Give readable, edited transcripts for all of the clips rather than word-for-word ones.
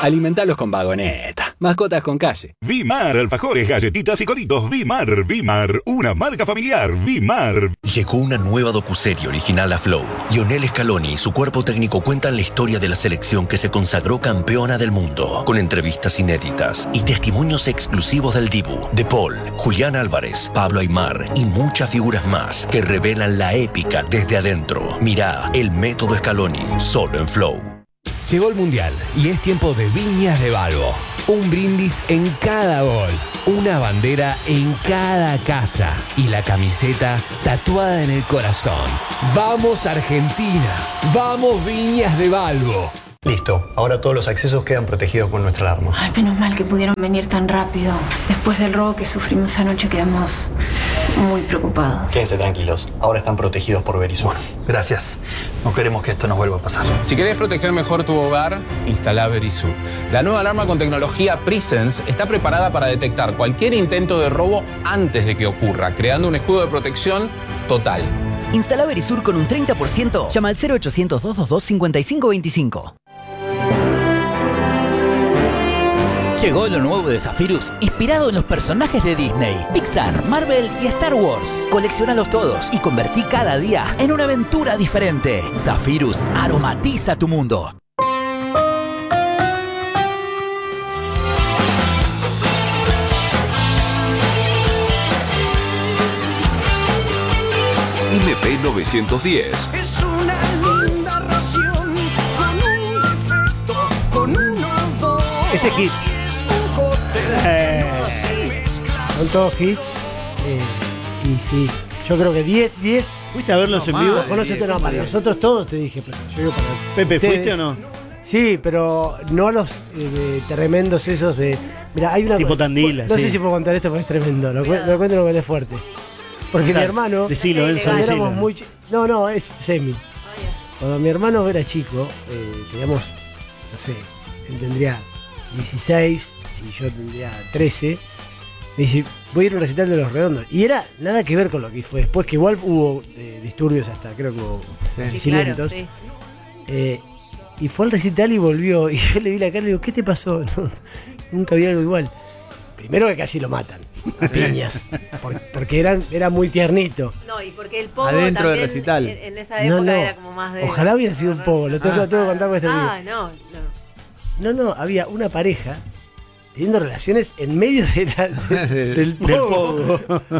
Alimentalos con Vagoneta. Mascotas con calle. Vimar, alfajores, galletitas y coritos. Vimar, una marca familiar. Vimar. Llegó una nueva docuserie original a Flow. Lionel Scaloni y su cuerpo técnico cuentan la historia de la selección que se consagró campeona del mundo, con entrevistas inéditas y testimonios exclusivos del Dibu, De Paul, Julián Álvarez, Pablo Aimar y muchas figuras más que revelan la épica desde adentro. Mirá El Método Scaloni, solo en Flow. Llegó el Mundial y es tiempo de Viñas de Balbo. Un brindis en cada gol, una bandera en cada casa y la camiseta tatuada en el corazón. ¡Vamos Argentina! ¡Vamos Viñas de Balbo! Listo, ahora todos los accesos quedan protegidos con nuestra alarma. Ay, menos mal que pudieron venir tan rápido. Después del robo que sufrimos anoche quedamos muy preocupados. Quédense tranquilos, ahora están protegidos por Verisur. Gracias. No queremos que esto nos vuelva a pasar. Si querés proteger mejor tu hogar, instala Verisur. La nueva alarma con tecnología Presence está preparada para detectar cualquier intento de robo antes de que ocurra, creando un escudo de protección total. Instala Verisur con un 30%. Llama al 0800-222-5525. Llegó lo nuevo de Zephyrus, inspirado en los personajes de Disney, Pixar, Marvel y Star Wars. Colecciónalos todos y convertí cada día en una aventura diferente. Zephyrus aromatiza tu mundo. MP 910. Es una linda ración con un defecto, con uno o dos. Este hit. Son todos hits. Y sí, yo creo que 10. ¿Fuiste a verlos en vivo? Conoces tú, no, para nosotros todos te dije, pero yo digo para Pepe, ustedes. ¿fuiste o no? Sí, pero no a los tremendos esos de. Mira, hay una. Tipo Tandila. No sé si puedo contar esto porque es tremendo. Lo cuento lo que es fuerte. Porque mi hermano. Decilo, Enzo, decilo. Muy no, es semi. Cuando mi hermano era chico, teníamos, no sé, él tendría 16 y yo tendría 13. Me dice, voy a ir a un recital de Los Redondos. Y era nada que ver con lo que fue después, que igual hubo disturbios hasta, creo que hubo asesinatos. Claro, sí. Y fue al recital y volvió. Y yo le vi la cara y le digo, ¿qué te pasó? No, nunca vi algo igual. Primero que casi lo matan a piñas. Porque era muy tiernito. No, y porque el pogo adentro también del recital. En esa época era como más de. Ojalá hubiera sido un pogo. Lo tengo que contar con este video. No, había una pareja teniendo relaciones en medio del pogo.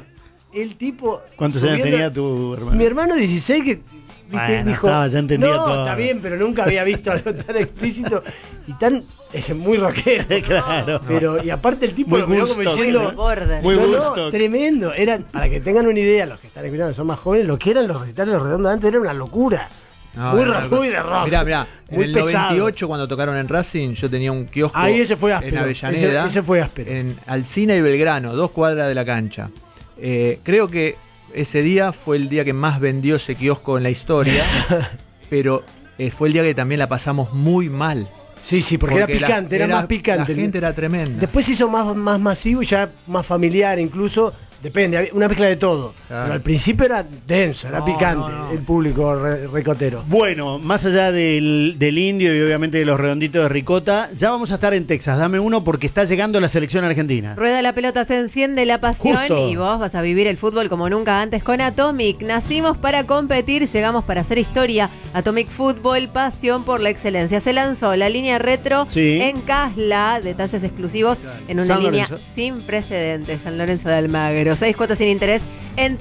El tipo. ¿Cuántos años tenía tu hermano? Mi hermano 16 que dijo. Ya entendía todo. Está bien, pero nunca había visto algo tan explícito y tan. Es muy rockero. Claro. Pero, y aparte el tipo muy lo miró como diciendo. Muy gusto. Tremendo. Eran, para que tengan una idea, los que están escuchando son más jóvenes, lo que eran los recitales de Los Redondos antes era una locura. No, muy rock, muy de rock. Mirá, en el pesado. 98 cuando tocaron en Racing, yo tenía un kiosco. Ahí ese fue áspero. En Avellaneda. Ese fue áspero. En Alsina y Belgrano, 2 cuadras de la cancha. Creo que ese día fue el día que más vendió ese kiosco en la historia, pero fue el día que también la pasamos muy mal. Sí, porque era picante, era más picante. La gente era tremenda. Después se hizo más masivo y ya más familiar, incluso. Depende, una mezcla de todo. Claro. Pero al principio era denso, era picante el público ricotero. Bueno, más allá del indio y obviamente de los redonditos de ricota, ya vamos a estar en Texas. Dame uno porque está llegando la selección argentina. Rueda la pelota, se enciende la pasión. Justo. Y vos vas a vivir el fútbol como nunca antes con Atomic. Nacimos para competir, llegamos para hacer historia. Atomic Fútbol, pasión por la excelencia. Se lanzó la línea retro en Casla, detalles exclusivos en una línea sin precedentes. San Lorenzo de Almagro. 6 cuotas sin interés en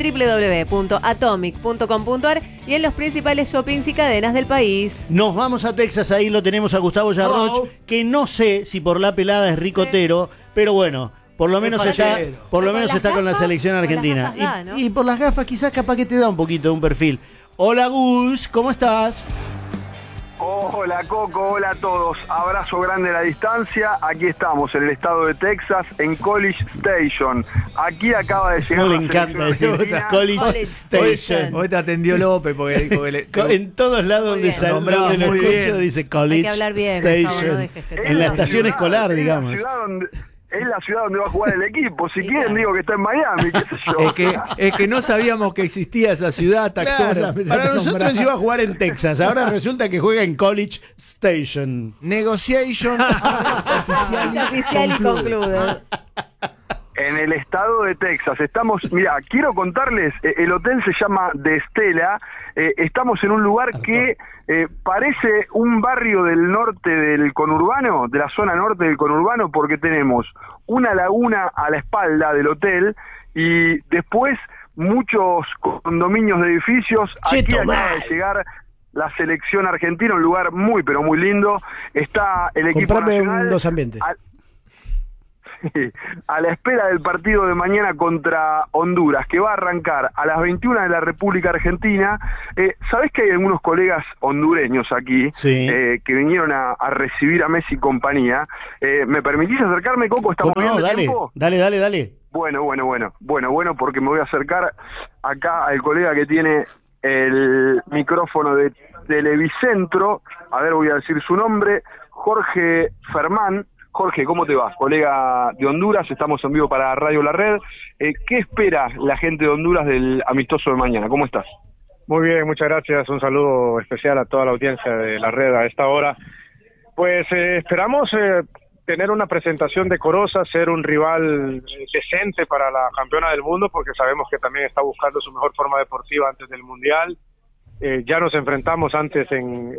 www.atomic.com.ar y en los principales shoppings y cadenas del país. Nos vamos a Texas, ahí lo tenemos a Gustavo Yarroch, que no sé si por la pelada es ricotero, pero bueno, por lo menos está con la selección argentina. Y por las gafas quizás capaz que te da un poquito de un perfil. Hola Gus, ¿cómo estás? Hola Coco, hola a todos. Abrazo grande a la distancia. Aquí estamos en el estado de Texas, en College Station. Aquí acaba de llegar. No le encanta decir College Station. Hoy te atendió López porque dijo que en todos lados donde lo escucho dice College Station. Hay que hablar bien, Station. En la estación escolar, digamos. es la ciudad donde va a jugar el equipo. Si quieren, digo que está en Miami, qué sé yo. Es que no sabíamos que existía esa ciudad hasta Claro, que vos para nosotros iba a jugar en Texas, ahora resulta que juega en College Station. Negotiation oficial y conclude. En el estado de Texas. Mira, quiero contarles, el hotel se llama The Stella, estamos en un lugar que parece un barrio del norte del conurbano, de la zona norte del conurbano, porque tenemos una laguna a la espalda del hotel y después muchos condominios de edificios. Aquí acaba de llegar la selección argentina, un lugar muy, pero muy lindo. Está el equipo nacional. Dos ambientes. A la espera del partido de mañana contra Honduras, que va a arrancar a las 21 de la República Argentina. ¿Sabés que hay algunos colegas hondureños aquí que vinieron a recibir a Messi y compañía? ¿Me permitís acercarme, Coco? ¿Estamos bien de tiempo? Dale. Bueno, porque me voy a acercar acá al colega que tiene el micrófono de Televicentro. A ver, voy a decir su nombre, Jorge Fermán. Jorge, ¿cómo te va? Colega de Honduras, estamos en vivo para Radio La Red. ¿Qué espera la gente de Honduras del amistoso de mañana? ¿Cómo estás? Muy bien, muchas gracias. Un saludo especial a toda la audiencia de La Red a esta hora. Pues esperamos tener una presentación decorosa, ser un rival decente para la campeona del mundo, porque sabemos que también está buscando su mejor forma deportiva antes del Mundial. Ya nos enfrentamos antes en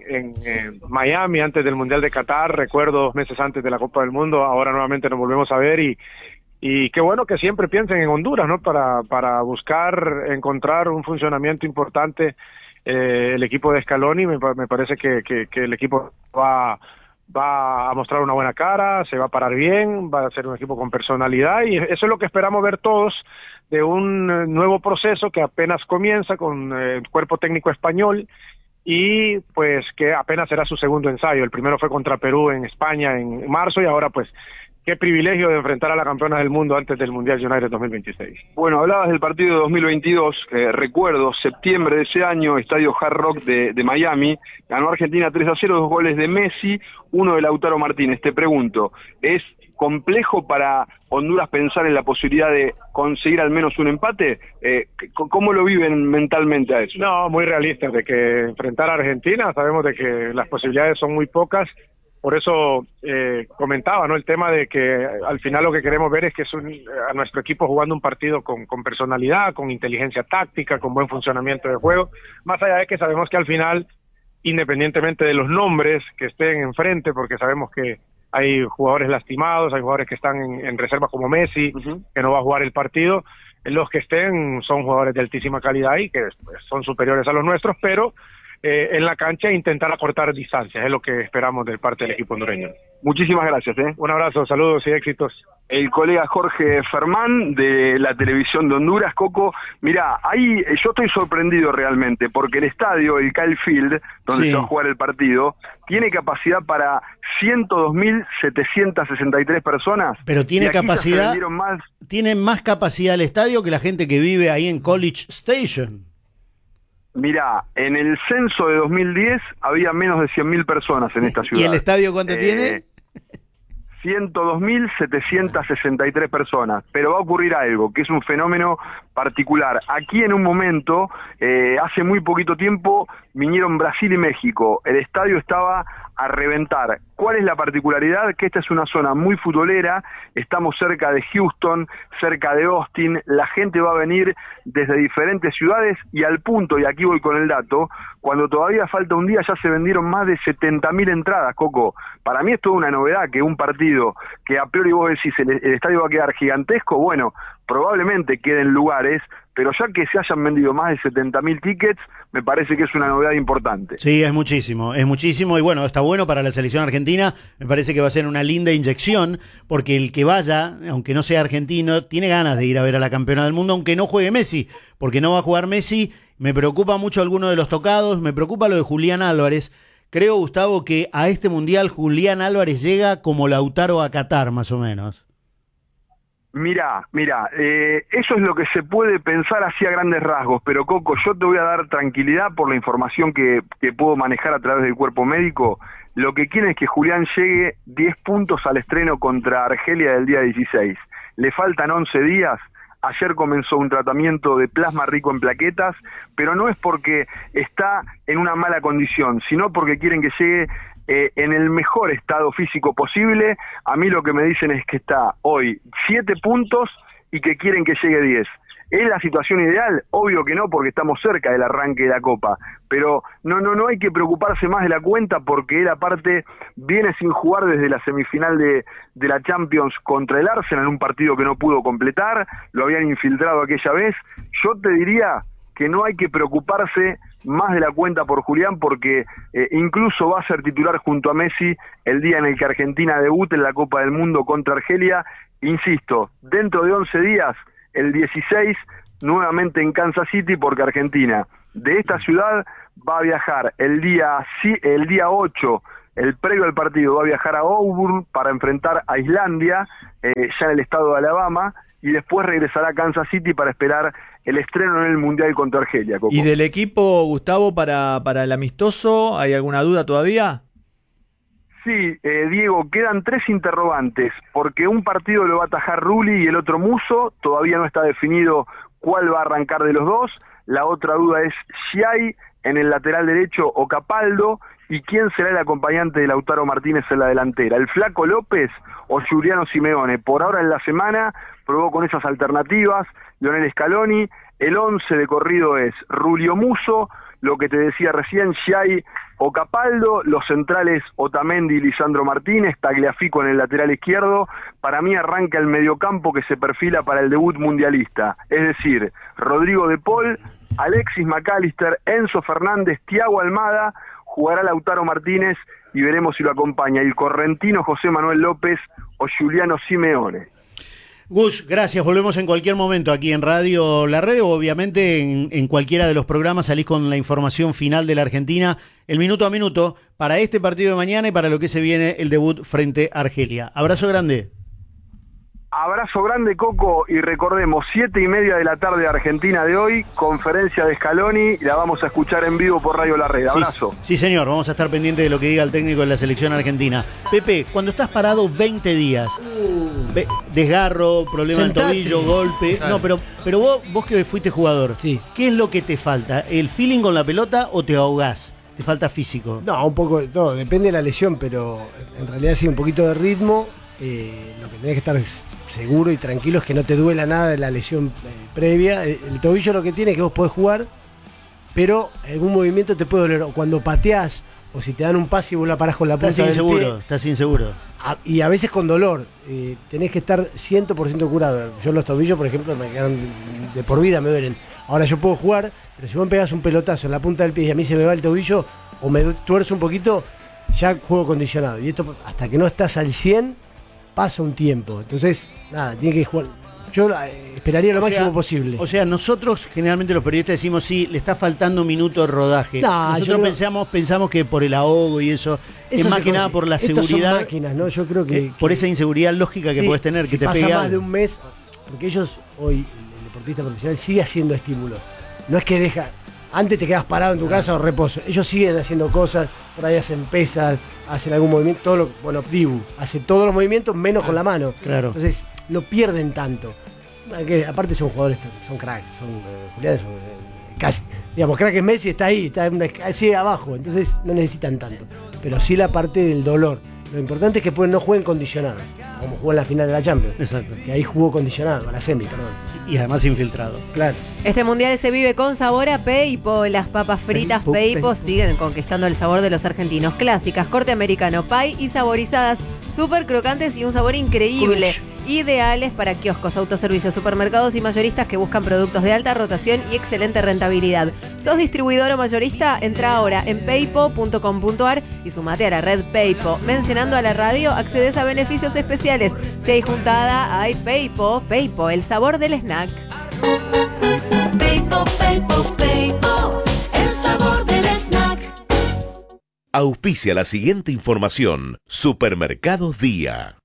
Miami, antes del Mundial de Qatar, recuerdo 2 meses antes de la Copa del Mundo. Ahora nuevamente nos volvemos a ver y qué bueno que siempre piensen en Honduras, ¿no? Para buscar encontrar un funcionamiento importante. El equipo de Scaloni, me parece que el equipo va a mostrar una buena cara, se va a parar bien, va a ser un equipo con personalidad y eso es lo que esperamos ver todos de un nuevo proceso que apenas comienza con el cuerpo técnico español y pues que apenas será su segundo ensayo. El primero fue contra Perú en España en marzo y ahora pues qué privilegio de enfrentar a la campeona del mundo antes del Mundial United 2026. Bueno, hablabas del partido de 2022, recuerdo, septiembre de ese año, Estadio Hard Rock de Miami, ganó Argentina 3-0, 2 goles de Messi, 1 de Lautaro Martínez. Te pregunto, ¿es complejo para Honduras pensar en la posibilidad de conseguir al menos un empate? ¿Cómo lo viven mentalmente a eso? No, muy realistas de que enfrentar a Argentina, sabemos de que las posibilidades son muy pocas. Por eso comentaba, ¿no? El tema de que al final lo que queremos ver es que es a nuestro equipo jugando un partido con personalidad, con inteligencia táctica, con buen funcionamiento de juego, más allá de que sabemos que al final, independientemente de los nombres que estén enfrente, porque sabemos que hay jugadores lastimados, hay jugadores que están en reserva como Messi, que no va a jugar el partido, los que estén son jugadores de altísima calidad y que pues, son superiores a los nuestros, pero en la cancha intentar acortar distancias, es lo que esperamos del parte del equipo hondureño. Muchísimas gracias. Un abrazo, saludos y éxitos. El colega Jorge Fermán de la televisión de Honduras. Coco, mira, ahí yo estoy sorprendido realmente, porque el estadio, el Kyle Field, donde se va a jugar el partido, tiene capacidad para 102.763 personas. Pero tiene capacidad, tiene más capacidad el estadio que la gente que vive ahí en College Station. Mirá, en el censo de 2010 había menos de 100.000 personas en esta ciudad. ¿Y el estadio cuánto tiene? 102.763 personas, pero va a ocurrir algo, que es un fenómeno particular. Aquí en un momento, hace muy poquito tiempo, vinieron Brasil y México, el estadio estaba a reventar. ¿Cuál es la particularidad? Que esta es una zona muy futbolera, estamos cerca de Houston, cerca de Austin, la gente va a venir desde diferentes ciudades y al punto, y aquí voy con el dato, cuando todavía falta un día ya se vendieron más de 70.000 entradas, Coco. Para mí es toda una novedad que un partido que a priori vos decís el estadio va a quedar gigantesco, bueno, probablemente queden lugares, pero ya que se hayan vendido más de 70.000 tickets, me parece que es una novedad importante. Sí, es muchísimo, y bueno, está bueno para la selección argentina, me parece que va a ser una linda inyección, porque el que vaya, aunque no sea argentino, tiene ganas de ir a ver a la campeona del mundo, aunque no juegue Messi, porque no va a jugar Messi. Me preocupa mucho alguno de los tocados, me preocupa lo de Julián Álvarez. Creo, Gustavo, que a este Mundial Julián Álvarez llega como Lautaro a Qatar, más o menos. Mira, eso es lo que se puede pensar así a grandes rasgos, pero Coco, yo te voy a dar tranquilidad por la información que puedo manejar a través del cuerpo médico. lo que quieren es que Julián llegue 10 puntos al estreno contra Argelia del día 16. Le faltan 11 días. Ayer comenzó un tratamiento de plasma rico en plaquetas, pero no es porque está en una mala condición, sino porque quieren que llegue en el mejor estado físico posible. A mí lo que me dicen es que está hoy 7 puntos y que quieren que llegue 10. ¿Es la situación ideal? Obvio que no, porque estamos cerca del arranque de la Copa, pero no hay que preocuparse más de la cuenta, porque él aparte viene sin jugar desde la semifinal de la Champions contra el Arsenal, en un partido que no pudo completar, lo habían infiltrado aquella vez. Yo te diría que no hay que preocuparse más de la cuenta por Julián, porque incluso va a ser titular junto a Messi el día en el que Argentina debute en la Copa del Mundo contra Argelia. Insisto, dentro de 11 días, el 16, nuevamente en Kansas City, porque Argentina de esta ciudad va a viajar el día 8, el previo al partido, va a viajar a Auburn para enfrentar a Islandia, ya en el estado de Alabama, y después regresará a Kansas City para esperar el estreno en el Mundial contra Argelia. Coco. ¿Y del equipo, Gustavo, para el amistoso, hay alguna duda todavía? Sí, Diego, quedan 3 interrogantes, porque un partido lo va a atajar Rulli y el otro Musso, todavía no está definido cuál va a arrancar de los dos. La otra duda es Schiai en el lateral derecho o Capaldo, y quién será el acompañante de Lautaro Martínez en la delantera, el Flaco López o Giuliano Simeone. Por ahora en la semana probó con esas alternativas Lionel Scaloni. El 11 de corrido es Rulli o Musso, lo que te decía recién, Schiai o Capaldo, los centrales Otamendi y Lisandro Martínez, Tagliafico en el lateral izquierdo. Para mí arranca el mediocampo que se perfila para el debut mundialista, es decir, Rodrigo de Paul, Alexis McAllister, Enzo Fernández, Thiago Almada, jugará Lautaro Martínez y veremos si lo acompaña el correntino José Manuel López o Giuliano Simeone. Gus, gracias. Volvemos en cualquier momento aquí en Radio La Red, o obviamente en cualquiera de los programas salís con la información final de la Argentina, el minuto a minuto, para este partido de mañana y para lo que se viene el debut frente a Argelia. Abrazo grande. Abrazo grande, Coco, y recordemos, 7:30 de la tarde Argentina de hoy, conferencia de Scaloni, la vamos a escuchar en vivo por Radio La Red. Abrazo. Sí, señor, vamos a estar pendientes de lo que diga el técnico de la selección argentina. Pepe, cuando estás parado 20 días, desgarro, problema del tobillo, golpe, no, pero vos que fuiste jugador, ¿qué es lo que te falta? ¿El feeling con la pelota o te ahogás? ¿Te falta físico? No, un poco de todo, depende de la lesión, pero en realidad sí, un poquito de ritmo. Lo que tenés que estar seguro y tranquilo es que no te duela nada de la lesión previa. El tobillo lo que tiene es que vos podés jugar, pero algún movimiento te puede doler. O cuando pateás, o si te dan un pase y vos la parás con la punta del pie. Estás inseguro. Y a veces con dolor. Tenés que estar 100% curado. Yo los tobillos, por ejemplo, me quedan de por vida, me duelen. Ahora yo puedo jugar, pero si vos me pegás un pelotazo en la punta del pie y a mí se me va el tobillo, o me tuerzo un poquito, ya juego condicionado. Y esto, hasta que no estás al 100%, pasa un tiempo. Entonces, nada, tiene que jugar. Yo esperaría lo máximo posible. O sea, nosotros generalmente los periodistas decimos, sí, le está faltando minutos de rodaje. No, nosotros pensamos que por el ahogo y eso es más que nada por la seguridad. Son máquinas, ¿no? Yo creo que por esa inseguridad lógica que puedes tener, si que te pasa pega más de un mes, porque ellos hoy, el deportista profesional sigue haciendo estímulo. No es que deja. Antes te quedas parado en tu casa o reposo. Ellos siguen haciendo cosas, por ahí hacen pesas, hacen algún movimiento, Dibu hace todos los movimientos menos con la mano. Claro. Entonces no pierden tanto. Aparte son jugadores, son cracks, Julián son casi, digamos, crack es Messi, está ahí, está así abajo, entonces no necesitan tanto. Pero sí la parte del dolor. Lo importante es que no jueguen condicionados, como jugó en la final de la Champions. Exacto. Que ahí jugó condicionado, a la semi, perdón. Y además infiltrado. Claro. Este mundial se vive con sabor a Peipo. Las papas fritas Peipo siguen conquistando el sabor de los argentinos. Clásicas, corte americano, pie y saborizadas, súper crocantes y un sabor increíble. Ideales para kioscos, autoservicios, supermercados y mayoristas que buscan productos de alta rotación y excelente rentabilidad. ¿Sos distribuidor o mayorista? Entra ahora en peipo.com.ar y sumate a la red Peipo. Mencionando a la radio, accedes a beneficios especiales. Si hay juntada, hay Peipo. Peipo, el sabor del snack. Peipo, Peipo, Peipo, el sabor del snack. Auspicia la siguiente información. Supermercados Día.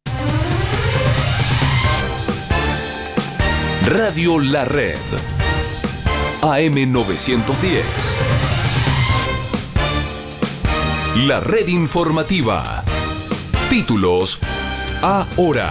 Radio La Red. AM 910. La red informativa. Títulos ahora.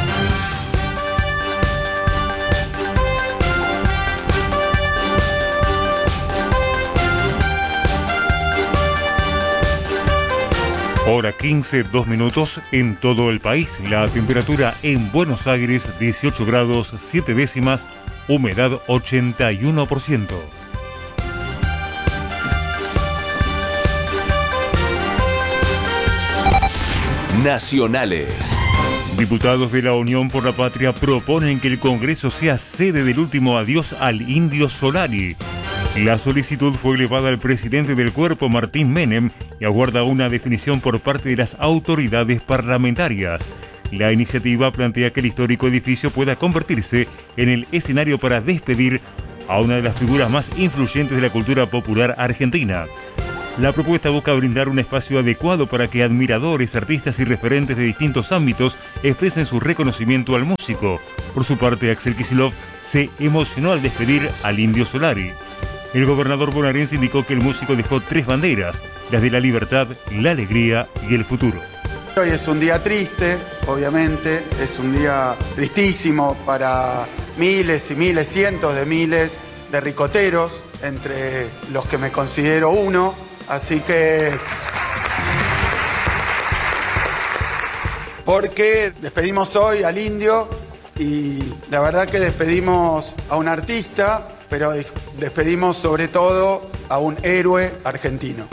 Hora 15, 2 minutos en todo el país. La temperatura en Buenos Aires 18 grados 7 décimas, humedad 81%. Nacionales. Diputados de la Unión por la Patria proponen que el Congreso sea sede del último adiós al Indio Solari. La solicitud fue elevada al presidente del cuerpo, Martín Menem, y aguarda una definición por parte de las autoridades parlamentarias. La iniciativa plantea que el histórico edificio pueda convertirse en el escenario para despedir a una de las figuras más influyentes de la cultura popular argentina. La propuesta busca brindar un espacio adecuado para que admiradores, artistas y referentes de distintos ámbitos expresen su reconocimiento al músico. Por su parte, Axel Kicillof se emocionó al despedir al Indio Solari. El gobernador bonaerense indicó que el músico dejó 3 banderas, las de la libertad, la alegría y el futuro. Hoy es un día triste, obviamente, es un día tristísimo para miles y miles, cientos de miles de ricoteros, entre los que me considero uno, así que... Porque despedimos hoy al Indio y la verdad que despedimos a un artista, pero despedimos sobre todo a un héroe argentino.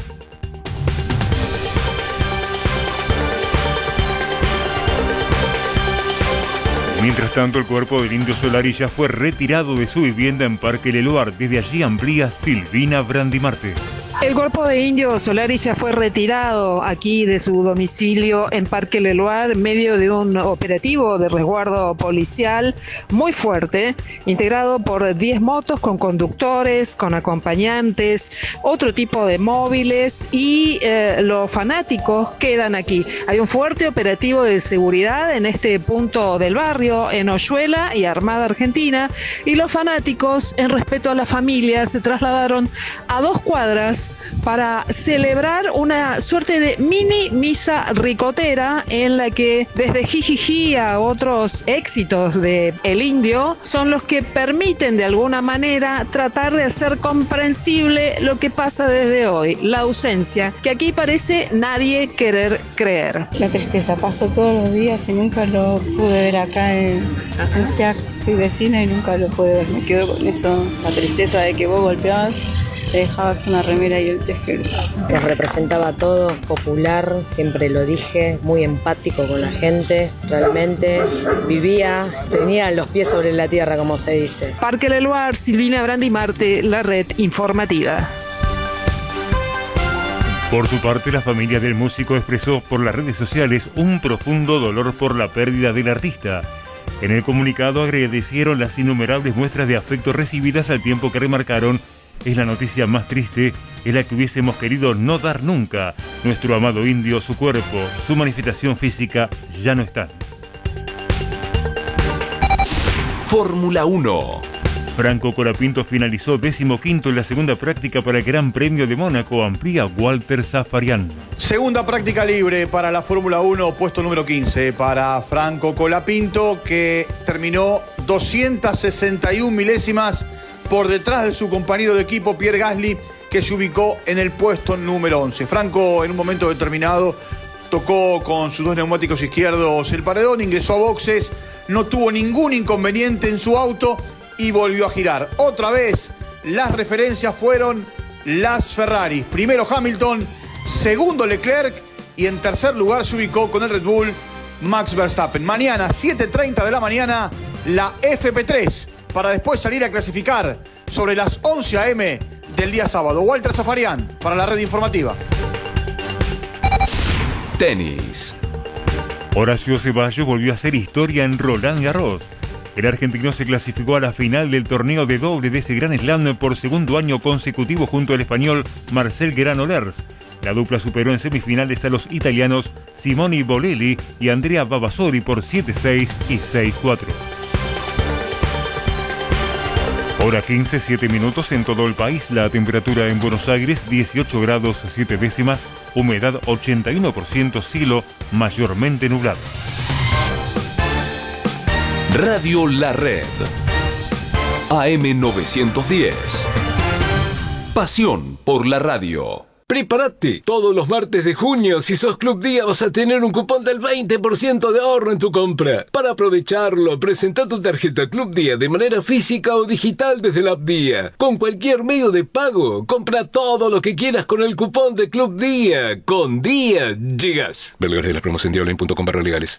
Mientras tanto, el cuerpo del Indio Solari ya fue retirado de su vivienda en Parque Leloir. Desde allí amplía Silvina Brandimarte. El cuerpo de Indio Solari ya fue retirado aquí de su domicilio en Parque Leloir en medio de un operativo de resguardo policial muy fuerte, integrado por 10 motos con conductores, con acompañantes, otro tipo de móviles y los fanáticos quedan aquí. Hay un fuerte operativo de seguridad en este punto del barrio, en Oyuela y Armada Argentina, y los fanáticos, en respeto a la familia, se trasladaron a 2 cuadras para celebrar una suerte de mini misa ricotera en la que desde Jijiji a otros éxitos de El Indio son los que permiten de alguna manera tratar de hacer comprensible lo que pasa desde hoy, la ausencia, que aquí parece nadie querer creer. La tristeza pasó todos los días y nunca lo pude ver acá en Agenciar. Soy vecina y nunca lo pude ver, me quedo con eso, esa tristeza de que vos golpeabas, te dejabas una remera y el tejero. Nos representaba todo, popular, siempre lo dije, muy empático con la gente, realmente vivía, tenía los pies sobre la tierra, como se dice. Parque Leloir, Silvina Brandimarte, la red informativa. Por su parte, la familia del músico expresó por las redes sociales un profundo dolor por la pérdida del artista. En el comunicado agradecieron las innumerables muestras de afecto recibidas, al tiempo que remarcaron: es la noticia más triste, es la que hubiésemos querido no dar nunca. Nuestro amado Indio, su cuerpo, su manifestación física ya no están. Fórmula 1. Franco Colapinto finalizó 15º en la segunda práctica para el Gran Premio de Mónaco. Amplía Walter Zafarian. Segunda práctica libre para la Fórmula 1, puesto número 15 para Franco Colapinto, que terminó 261 milésimas por detrás de su compañero de equipo Pierre Gasly, que se ubicó en el puesto número 11. Franco, en un momento determinado, tocó con sus 2 neumáticos izquierdos el paredón, ingresó a boxes, no tuvo ningún inconveniente en su auto y volvió a girar. Otra vez, las referencias fueron las Ferraris. Primero Hamilton, segundo Leclerc y en tercer lugar se ubicó con el Red Bull Max Verstappen. Mañana, 7:30 de la mañana, la FP3, para después salir a clasificar sobre las 11 a.m. del día sábado. Walter Zafarian, para la red informativa. Tenis. Horacio Ceballos volvió a hacer historia en Roland Garros. El argentino se clasificó a la final del torneo de doble de ese Grand Slam por segundo año consecutivo junto al español Marcel Granollers. La dupla superó en semifinales a los italianos Simone Bolelli y Andrea Vavasori por 7-6 y 6-4. Hora 15, 7 minutos en todo el país. La temperatura en Buenos Aires 18 grados 7 décimas, humedad 81%, cielo mayormente nublado. Radio La Red. AM 910. Pasión por la radio. Prepárate, todos los martes de junio, si sos Club Día vas a tener un cupón del 20% de ahorro en tu compra. Para aprovecharlo, presenta tu tarjeta Club Día de manera física o digital desde la app Día. Con cualquier medio de pago, compra todo lo que quieras con el cupón de Club Día. Con Día llegas. Ver de la promoción diablo.com/legales.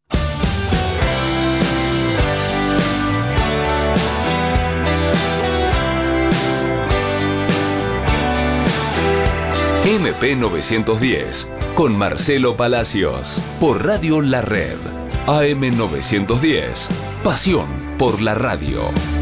MP 910 con Marcelo Palacios por Radio La Red. AM 910. Pasión por la radio.